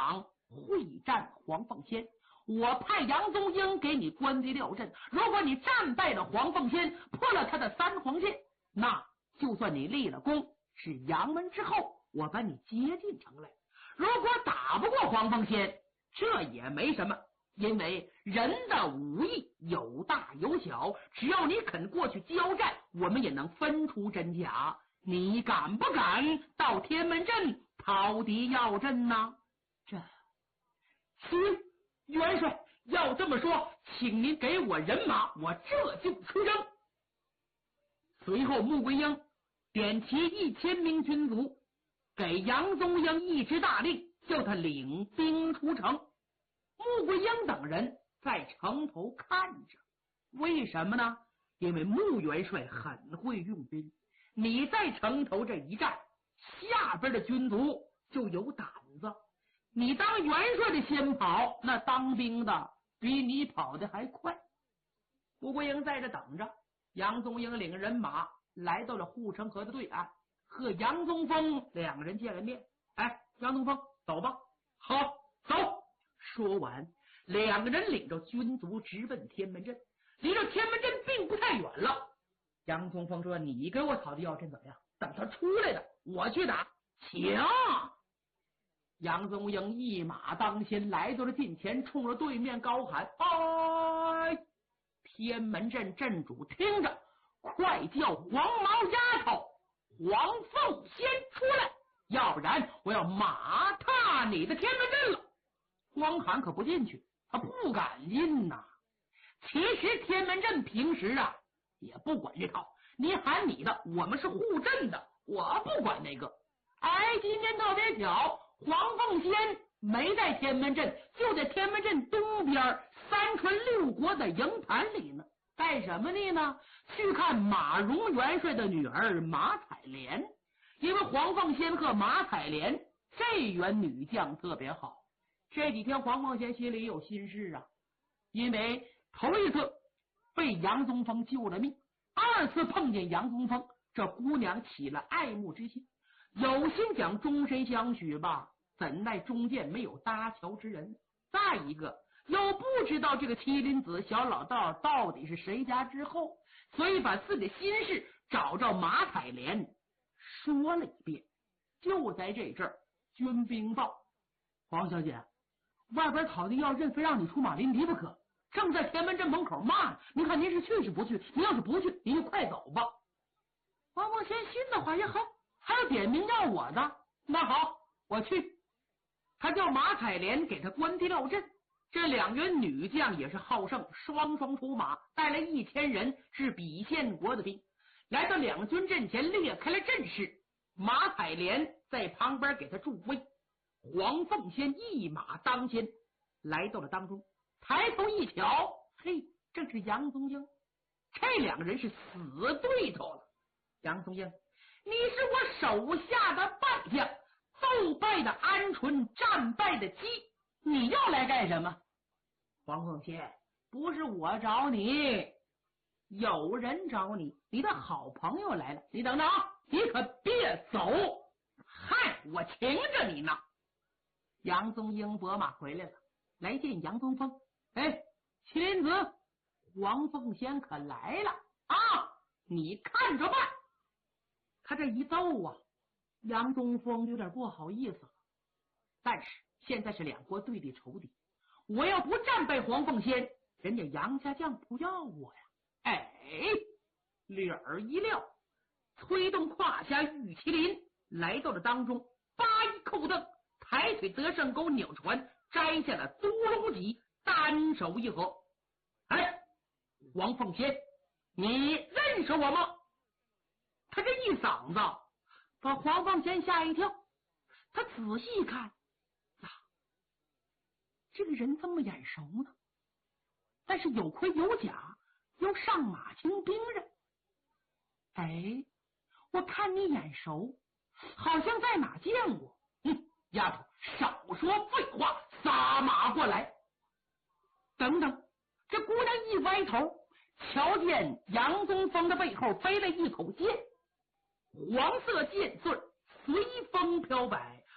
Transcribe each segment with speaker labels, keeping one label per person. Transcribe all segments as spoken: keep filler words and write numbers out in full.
Speaker 1: 场会战黄凤仙，我派杨宗英给你关敌六阵。如果你战败了黄凤仙，破了他的三黄剑，那就算你立了功，是杨门之后，我把你接进城来。如果打不过黄凤仙，这也没什么，因为人的武艺有大有小，只要你肯过去交战，我们也能分出真假。你敢不敢到天门阵讨敌要阵呢？这行，元帅要这么说，请您给我人马，我这就出征。随后穆桂英点齐一千名军卒，给杨宗英一支大令，叫他领兵出城。穆桂英等人在城头看着，为什么呢？因为穆元帅很会用兵，你在城头这一战，下边的军卒就有胆子。你当元帅的先跑，那当兵的比你跑的还快。穆桂英在这等着，杨宗英领人马来到了护城河的对岸，和杨宗峰两人见了面。哎，杨宗峰，走吧。好，走。说完，两个人领着军卒直奔天门阵。离着天门阵并不太远了。杨宗峰说：“你给我讨敌要阵怎么样？等他出来了，我去打。”请。杨宗英一马当先，来到了近前，冲着对面高喊：“哎！”天门阵阵主听着，快叫黄毛丫头黄凤仙出来，要不然我要马踏你的天门阵了。汪涵可不进去，他不敢进呐。其实天门阵平时啊也不管这套，你喊你的，我们是护阵的，我不管那个。哎，今天特别巧，黄凤仙没在天门阵，就在天门阵东边三川六国的营盘里呢。干什么呢？去看马荣元帅的女儿马采莲。因为黄凤仙和马采莲这员女将特别好，这几天黄凤仙心里有心事啊。因为头一次被杨宗峰救了命，二次碰见杨宗峰，这姑娘起了爱慕之心，有心想终身相许吧，怎奈中间没有搭桥之人。再一个又不知道这个麒麟子小老道到底是谁家之后，所以把自己的心事找着马采莲说了一遍。就在这阵儿，军兵报：黄小姐，外边讨敌要阵，非让你出马临敌不可，正在天门阵门口骂呢。您看您是去是不去？您要是不去，您就快走吧。王凤仙心的话也好，还要点名要我的，那好，我去。他叫马采莲给他关敌料阵。这两员女将也是好胜，双双出马，带来一千人是比县国的兵，来到两军阵前列开了阵势。马采莲在旁边给他助威，黄凤仙一马当先来到了当中，抬头一瞧，嘿，正是杨宗英。这两个人是死对头了。杨宗英，你是我手下的败将，斗败的鹌鹑，战败的鸡，你要来干什么？黄凤仙，不是我找你，有人找你，你的好朋友来了。你等着啊，你可别走。嗨，我请着你呢。杨宗英拨马回来了，来见杨宗峰。哎，麒麟子，黄凤仙可来了啊！你看着办。他这一奏啊，杨宗峰有点不好意思了。但是现在是两国对立仇敌，我要不战败黄凤仙，人家杨家将不要我呀。哎，脸儿一撂，催动胯下玉麒麟来到了当中，八一扣蹬，抬腿得胜钩扭船，摘下了独龙戟，单手一合。哎，黄凤仙，你认识我吗？他这一嗓子把黄凤仙吓一跳，他仔细一看啊，这个人这么眼熟呢，但是有盔有甲，又上马轻兵刃。哎，我看你眼熟，好像在哪见过。嗯，丫头，少说废话，撒马过来。等等，这姑娘一歪头，瞧见杨宗峰的背后飞了一口剑，黄色剑穗随风飘摆，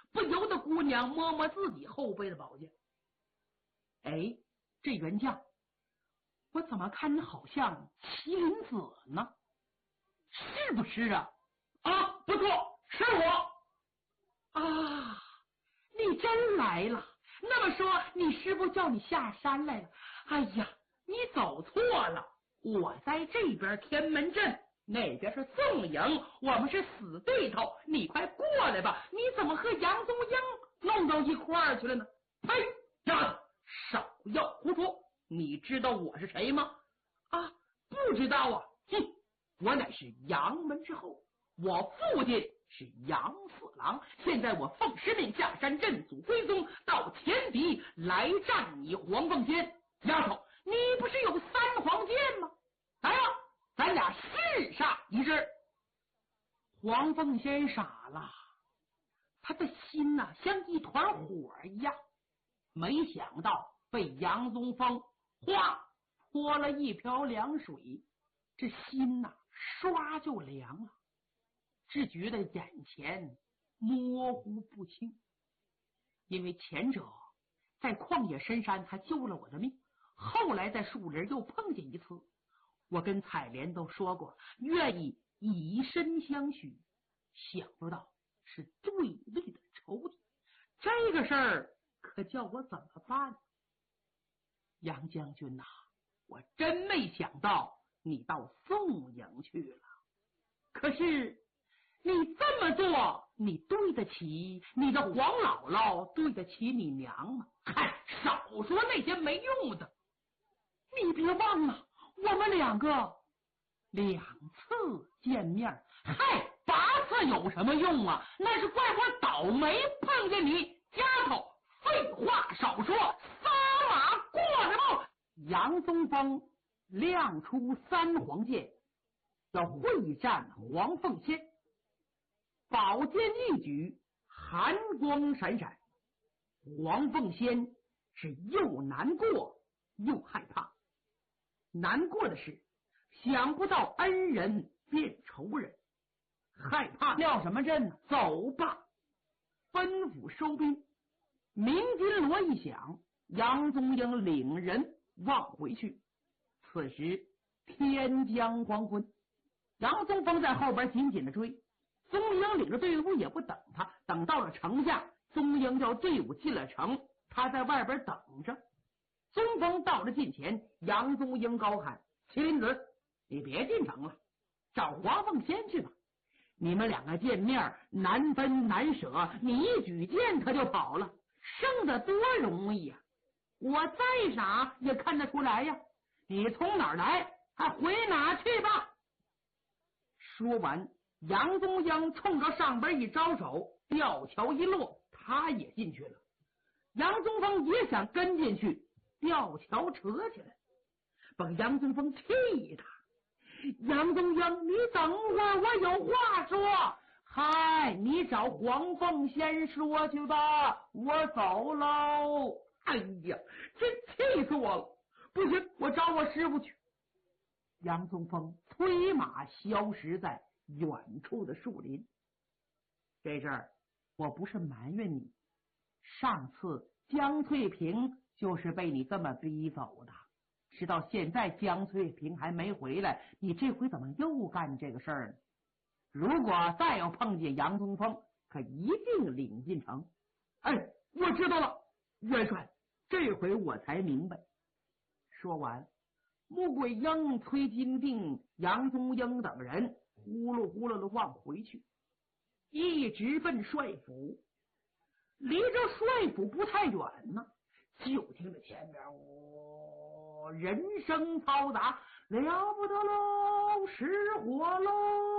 Speaker 1: 不由得姑娘摸摸自己后背的宝剑。哎，这员将，我怎么看你好像麒麟子呢？是不是啊？啊，不错，是我。啊，你真来了。那么说，你师傅叫你下山来了？哎呀，你走错了，我在这边天门镇，那边是宋营，我们是死对头，你快过来吧！你怎么和杨宗英弄到一块儿去了呢？呸！呀，少要胡说！你知道我是谁吗？啊，不知道啊！哼，我乃是杨门之后，我父亲是杨四郎，现在我奉师命下山镇祖归宗，到前敌来战你黄凤仙。丫头，你不是有三黄剑吗？来吧，咱俩试杀一试。黄凤仙傻了，他的心呐、啊、像一团火一样，没想到被杨宗峰哗泼了一瓢凉水，这心呐、啊、唰就凉了，只觉得眼前模糊不清。因为前者在旷野深山他救了我的命，后来在树林又碰见一次，我跟采莲都说过愿意以身相许，想不到是对立的仇敌，这个事儿可叫我怎么办？杨将军呐、啊，我真没想到你到宋营去了，可是你这么做，你对得起你的黄姥姥，对得起你娘吗？嗨，少说那些没用的。你别忘了，我们两个两次见面，嗨，八次有什么用啊？那是怪我倒霉碰见你，丫头。废话少说，撒马过来吧！杨宗峰亮出三黄剑，要会战黄凤仙。宝剑一举，寒光闪闪。黄凤仙是又难过又害怕。难过的是想不到恩人变仇人，害怕撂什么阵呢？走吧，吩咐收兵。鸣金锣一响，杨宗英领人往回去。此时天将黄昏，杨宗峰在后边紧紧的追。宗英领着队伍也不等他，等到了城下，宗英叫队伍进了城，他在外边等着。宗峰到了近前，杨宗英高喊：麒麟子，你别进城了，找黄凤仙去吧。你们两个见面难分难舍，你一举剑他就跑了，胜得多容易呀、啊！我再傻也看得出来呀。你从哪儿来，还回哪去吧。说完，杨宗英冲着上边一招手，吊桥一落，他也进去了。杨宗峰也想跟进去，吊桥扯起来，把杨宗峰气的。杨宗英，你等会儿，我有话说。嗨，你找黄凤仙说去吧，我走喽。哎呀，真气死我了！不行，我找我师傅去。杨宗峰催马消失在远处的树林。这阵儿我不是埋怨你，上次江翠萍就是被你这么逼走的，直到现在江翠萍还没回来，你这回怎么又干这个事儿呢？如果再要碰见杨宗峰，可一定领进城。哎，我知道了，元帅，这回我才明白。说完，穆桂英、崔金定、杨宗英等人呼噜呼噜的往回去，一直奔帅府。离这帅府不太远呢，就听着前面哦，人声嘈杂，了不得喽，失火喽！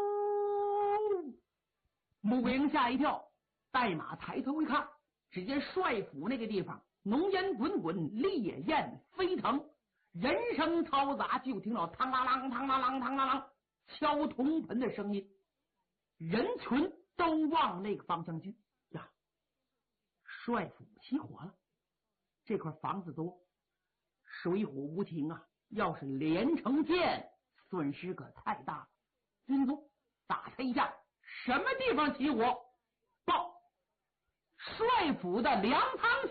Speaker 1: 穆桂英吓一跳，带马抬头一看，只见帅府那个地方浓烟滚滚，烈焰飞腾，人声嘈杂，就听到嘡啦啷嘡啦啷嘡啦啷敲铜盆的声音，人群都往那个方向去呀。帅府起火了，这块房子多，水火无情啊！要是连成箭，损失可太大了。军宗，打他一架，什么地方起火？报！ 帅府的粮仓